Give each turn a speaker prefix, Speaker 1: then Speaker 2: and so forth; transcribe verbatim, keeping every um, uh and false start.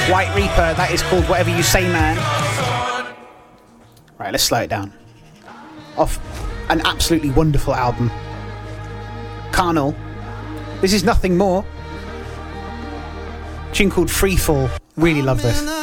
Speaker 1: White Reaper, that is called Whatever You Say, Man. Right, let's slow it down. Off an absolutely wonderful album. Carnal. This is Nothing More. Tune called Freefall. Really love this.